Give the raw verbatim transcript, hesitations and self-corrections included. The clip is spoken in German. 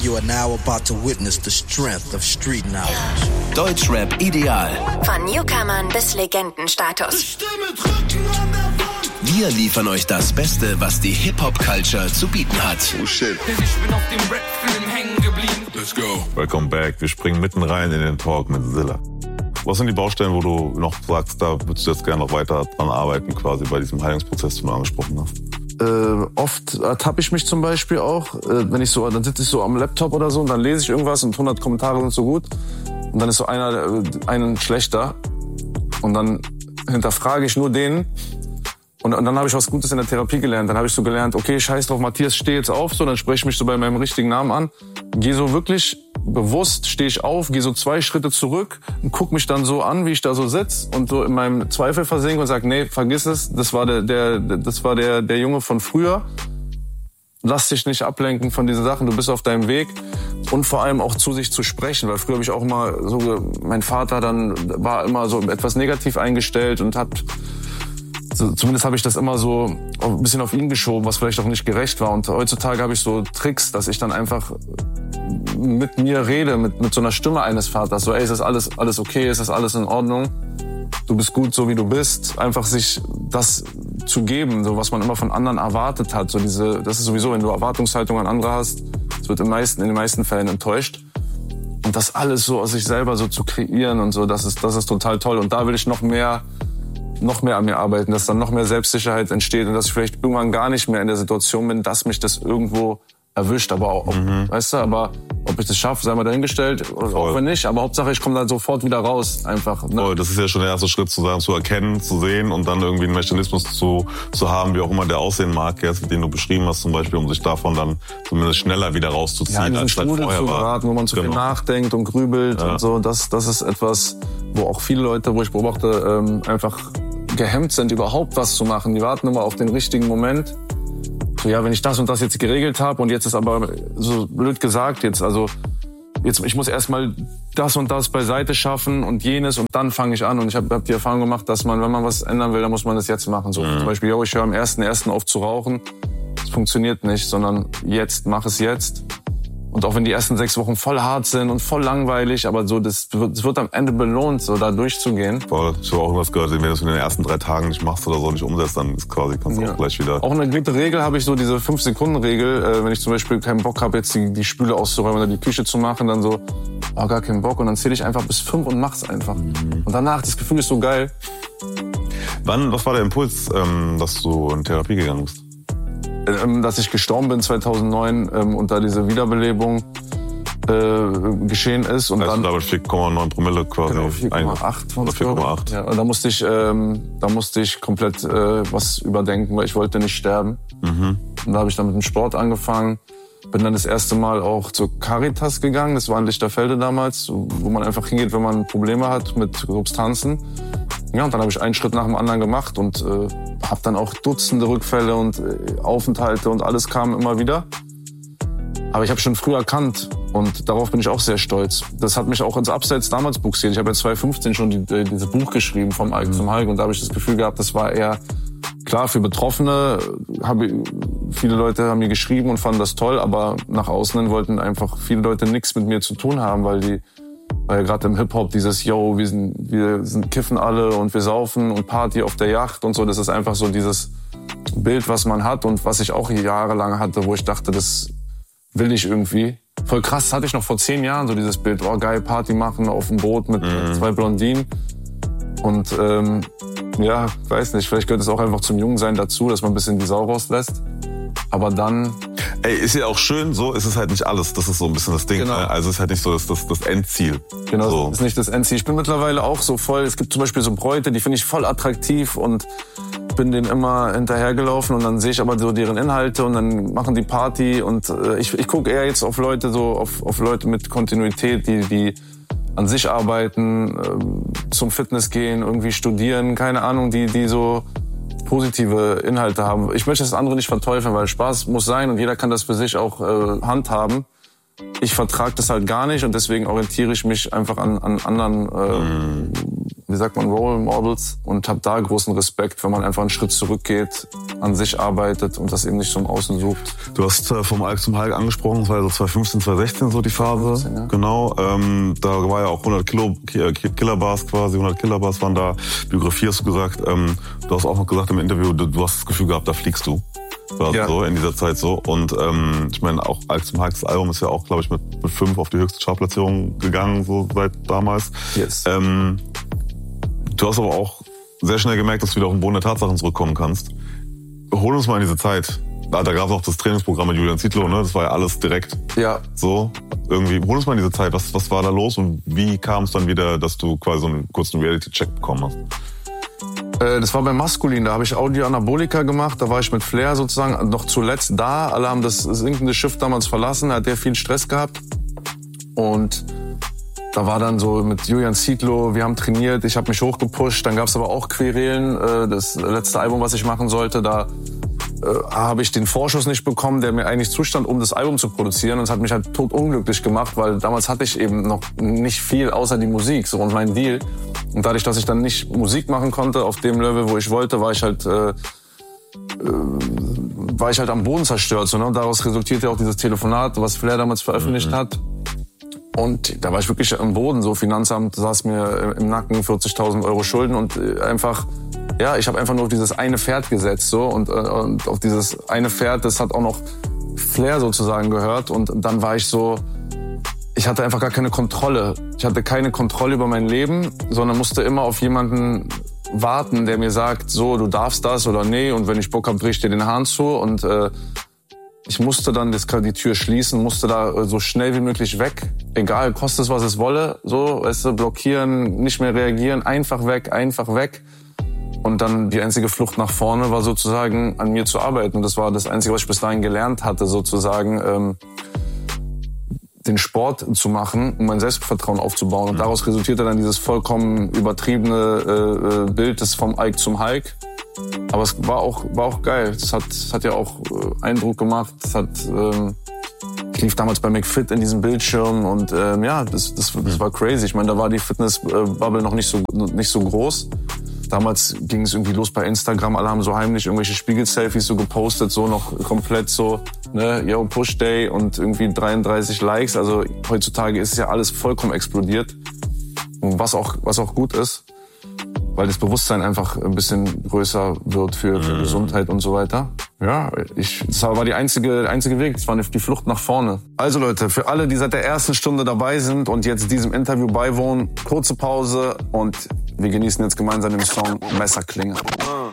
You are now about to witness the strength of street knowledge. Deutschrap ideal. Von Newcomern bis Legendenstatus. Wir liefern euch das Beste, was die Hip-Hop-Culture zu bieten hat. Oh shit. Denn ich bin auf dem Rap-Film hängen geblieben. Let's go. Welcome back. Wir springen mitten rein in den Talk mit Zilla. Was sind die Baustellen, wo du noch sagst, da würdest du jetzt gerne noch weiter dran arbeiten, quasi bei diesem Heilungsprozess, den du angesprochen hast? Äh, oft ertappe ich mich zum Beispiel auch, äh, wenn ich so, dann sitze ich so am Laptop oder so und dann lese ich irgendwas und hundert Kommentare sind so gut und dann ist so einer, äh, einen schlechter und dann hinterfrage ich nur den und, und dann habe ich was Gutes in der Therapie gelernt. Dann habe ich so gelernt, okay, scheiß drauf, Matthias, steh jetzt auf, so, dann spreche ich mich so bei meinem richtigen Namen an, gehe so wirklich bewusst, stehe ich auf, gehe so zwei Schritte zurück und guck mich dann so an, wie ich da so sitz und so in meinem Zweifel versinke und sag, nee, vergiss es, das war der, der, das war der, der Junge von früher. Lass dich nicht ablenken von diesen Sachen, du bist auf deinem Weg und vor allem auch zu sich zu sprechen, weil früher habe ich auch immer so, mein Vater dann war immer so etwas negativ eingestellt und hat, so, zumindest habe ich das immer so ein bisschen auf ihn geschoben, was vielleicht auch nicht gerecht war und heutzutage habe ich so Tricks, dass ich dann einfach mit mir rede, mit, mit so einer Stimme eines Vaters. So, ey, ist das alles, alles okay? Ist das alles in Ordnung? Du bist gut, so wie du bist. Einfach sich das zu geben, so was man immer von anderen erwartet hat. So diese, das ist sowieso, wenn du Erwartungshaltung an andere hast, es wird im meisten, in den meisten Fällen enttäuscht. Und das alles so aus sich selber so zu kreieren und so, das ist, das ist total toll. Und da will ich noch mehr, noch mehr an mir arbeiten, dass dann noch mehr Selbstsicherheit entsteht und dass ich vielleicht irgendwann gar nicht mehr in der Situation bin, dass mich das irgendwo erwischt, aber auch, mhm. weißt du, aber ob ich das schaffe, sei mal dahingestellt, oder auch wenn nicht, aber Hauptsache ich komme dann sofort wieder raus, einfach. Ne? Voll, das ist ja schon der erste Schritt, zu sagen, zu erkennen, zu sehen und dann irgendwie einen Mechanismus zu, zu haben, wie auch immer der aussehen mag, jetzt, den du beschrieben hast, zum Beispiel, um sich davon dann zumindest schneller wieder rauszuziehen, ja, in als Strudel vorher zu war. geraten, wo man zu genau. viel nachdenkt und grübelt ja. und so, das, das ist etwas, wo auch viele Leute, wo ich beobachte, ähm, einfach gehemmt sind, überhaupt was zu machen. Die warten immer auf den richtigen Moment. So, ja, wenn ich das und das jetzt geregelt habe und jetzt ist aber so blöd gesagt jetzt, also jetzt ich muss erstmal das und das beiseite schaffen und jenes und dann fange ich an und ich habe hab die Erfahrung gemacht, dass man, wenn man was ändern will, dann muss man das jetzt machen. So mhm. zum Beispiel, yo, ich höre am ersten ersten auf zu rauchen, das funktioniert nicht, sondern jetzt, mach es jetzt. Und auch wenn die ersten sechs Wochen voll hart sind und voll langweilig, aber so das wird, das wird am Ende belohnt, so da durchzugehen. Voll, ich habe auch irgendwas gehört, wenn du es in den ersten drei Tagen nicht machst oder so, nicht umsetzt, dann ist quasi kannst du ja. auch gleich wieder. Auch eine gute Regel habe ich so, diese fünf Sekunden Regel, äh, wenn ich zum Beispiel keinen Bock habe, jetzt die, die Spüle auszuräumen oder die Küche zu machen, dann so, oh, gar keinen Bock und dann zähle ich einfach bis fünf und mach's einfach. Mhm. Und danach, das Gefühl ist so geil. Wann, was war der Impuls, ähm, dass du in Therapie gegangen bist? Dass ich gestorben bin zweitausendneun ähm, und da diese Wiederbelebung äh, geschehen ist. Und also dann damit vier Komma neun Promille quasi. Genau, vier Komma acht oder vier Komma acht. Ja, und da musste ich, ähm, da musste ich komplett äh, was überdenken, weil ich wollte nicht sterben. Mhm. Und da habe ich dann mit dem Sport angefangen. Bin dann das erste Mal auch zur Caritas gegangen. Das war in Lichterfelde damals, wo man einfach hingeht, wenn man Probleme hat mit Substanzen. Ja, und dann habe ich einen Schritt nach dem anderen gemacht und äh, habe dann auch Dutzende Rückfälle und äh, Aufenthalte und alles kam immer wieder. Aber ich habe schon früh erkannt und darauf bin ich auch sehr stolz. Das hat mich auch ins Abseits damals buxiert. Ich habe ja zwanzig fünfzehn schon die, die, dieses Buch geschrieben, vom Alk mhm. zum Hulk, und da habe ich das Gefühl gehabt, das war eher klar für Betroffene. Habe, viele Leute haben mir geschrieben und fanden das toll, aber nach außen hin wollten einfach viele Leute nichts mit mir zu tun haben, weil die Weil gerade im Hip-Hop dieses, yo, wir sind, wir sind kiffen alle und wir saufen und Party auf der Yacht und so, das ist einfach so dieses Bild, was man hat und was ich auch jahrelang hatte, wo ich dachte, das will ich irgendwie. Voll krass, hatte ich noch vor zehn Jahren so dieses Bild, oh geil, Party machen auf dem Boot mit, mhm. mit zwei Blondinen. Und ähm, ja, weiß nicht, vielleicht gehört es auch einfach zum Jungsein dazu, dass man ein bisschen die Sau rauslässt. Aber dann... Ey, ist ja auch schön, so ist es halt nicht alles. Das ist so ein bisschen das Ding. Genau. Also es ist halt nicht so das, das, das Endziel. Genau, so. Das ist nicht das Endziel. Ich bin mittlerweile auch so voll, es gibt zum Beispiel so Bräute, die finde ich voll attraktiv und bin denen immer hinterhergelaufen und dann sehe ich aber so deren Inhalte und dann machen die Party und äh, ich, ich gucke eher jetzt auf Leute so, auf, auf Leute mit Kontinuität, die, die an sich arbeiten, äh, zum Fitness gehen, irgendwie studieren, keine Ahnung, die, die so positive Inhalte haben. Ich möchte das andere nicht verteufeln, weil Spaß muss sein und jeder kann das für sich auch äh, handhaben. Ich vertrage das halt gar nicht und deswegen orientiere ich mich einfach an, an anderen äh, wie sagt man, Role Models und habe da großen Respekt, wenn man einfach einen Schritt zurückgeht, an sich arbeitet und das eben nicht so im Außen sucht. Du hast äh, vom Alk zum Hulk angesprochen, das war so zwanzig fünfzehn, zwanzig sechzehn so die Phase. fünfzehn, ja. Genau, ähm, da war ja auch hundert Kilo, Killerbars quasi, hundert Killerbars waren da. Biografie hast du gesagt. Ähm, du hast auch noch gesagt im Interview, du, du hast das Gefühl gehabt, da fliegst du. War ja. so in dieser Zeit so. Und ähm, ich meine, auch Alk zum Hulk, das Album ist ja auch, glaube ich, mit, mit fünf auf die höchste Chartplatzierung gegangen, so seit damals. Yes. Ähm, du hast aber auch sehr schnell gemerkt, dass du wieder auf den Boden der Tatsachen zurückkommen kannst. Hol uns mal in diese Zeit. Da, da gab es auch das Trainingsprogramm mit Julian Zietlow, ne? Das war ja alles direkt. Ja. So, irgendwie. Hol uns mal in diese Zeit. Was, was war da los und wie kam es dann wieder, dass du quasi so einen kurzen Reality-Check bekommen hast? Das war bei Maskulin, da habe ich Audio-Anabolika gemacht, da war ich mit Flair sozusagen noch zuletzt da. Alle haben das sinkende Schiff damals verlassen, da hat der viel Stress gehabt. Und da war dann so mit Julian Zietlow, wir haben trainiert, ich habe mich hochgepusht. Dann gab es aber auch Querelen, das letzte Album, was ich machen sollte, da äh, habe ich den Vorschuss nicht bekommen, der mir eigentlich zustand, um das Album zu produzieren. Und es hat mich halt totunglücklich gemacht, weil damals hatte ich eben noch nicht viel außer die Musik so und mein Deal. Und dadurch, dass ich dann nicht Musik machen konnte auf dem Level, wo ich wollte, war ich halt äh, äh, war ich halt am Boden zerstört. So, ne? Und daraus resultierte auch dieses Telefonat, was Flair damals veröffentlicht mhm. hat. Und da war ich wirklich am Boden. So Finanzamt saß mir im Nacken, vierzigtausend Euro Schulden und einfach, ja, ich habe einfach nur auf dieses eine Pferd gesetzt so und, und auf dieses eine Pferd, das hat auch noch Flair sozusagen gehört. Und dann war ich so, ich hatte einfach gar keine Kontrolle. Ich hatte keine Kontrolle über mein Leben, sondern musste immer auf jemanden warten, der mir sagt, so, du darfst das oder nee. Und wenn ich Bock hab, dreh ich dir den Hahn zu. Und äh, ich musste dann das, die Tür schließen, musste da so schnell wie möglich weg. Egal, kostet es, was es wolle. So, weißt du, blockieren, nicht mehr reagieren, einfach weg, einfach weg. Und dann die einzige Flucht nach vorne war sozusagen, an mir zu arbeiten. Und das war das Einzige, was ich bis dahin gelernt hatte, sozusagen, ähm, den Sport zu machen, um mein Selbstvertrauen aufzubauen. Und daraus resultierte dann dieses vollkommen übertriebene äh, Bild des vom Alk zum Hulk. Aber es war auch war auch geil. Es hat es hat ja auch äh, Eindruck gemacht. Es hat ähm, ich lief damals bei McFit in diesem Bildschirm und ähm, ja, das das das war crazy. Ich meine, da war die Fitness-Bubble noch nicht so nicht so groß. Damals ging es irgendwie los bei Instagram, alle haben so heimlich irgendwelche Spiegel-Selfies so gepostet, so noch komplett so, ne, yo, Push Day und irgendwie dreiunddreißig Likes. Also heutzutage ist ja alles vollkommen explodiert. Und was auch, was auch gut ist, weil das Bewusstsein einfach ein bisschen größer wird für, für Gesundheit und so weiter. Ja, ich, das war die einzige, einzige Weg, das war die Flucht nach vorne. Also Leute, für alle, die seit der ersten Stunde dabei sind und jetzt diesem Interview beiwohnen, kurze Pause und wir genießen jetzt gemeinsam den Song Messerklinge.